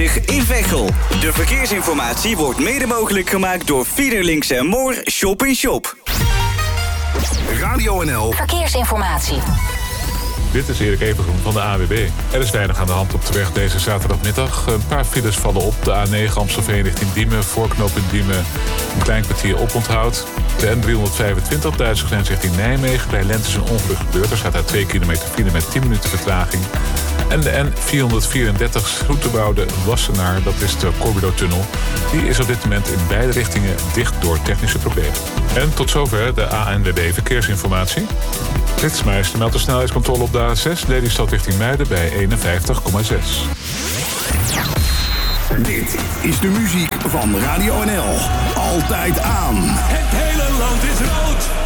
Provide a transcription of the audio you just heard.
in Veghel. De verkeersinformatie wordt mede mogelijk gemaakt door Fiederlinks en Moor Shop in Shop. Radio NL Verkeersinformatie. Dit is Erik Evengroen van de AWB. Er is weinig aan de hand op de weg deze zaterdagmiddag. Een paar files vallen op. De A9 Amstelveen richting Diemen. Voorknopend Diemen een klein kwartier oponthoud. De N325 Duitse grens richting Nijmegen. Bij Lent is een ongeluk gebeurd. Er staat daar 2 kilometer file met 10 minuten vertraging. En de N434 Zoeterwoude Wassenaar, dat is de Corbido-tunnel. Die is op dit moment in beide richtingen dicht door technische problemen. En tot zover de ANWB Verkeersinformatie. Flitsmeister meldt de snelheidscontrole op de A6 Lelystad richting Muiden bij 51,6. Dit is de muziek van Radio NL. Altijd aan. Het hele land is rood.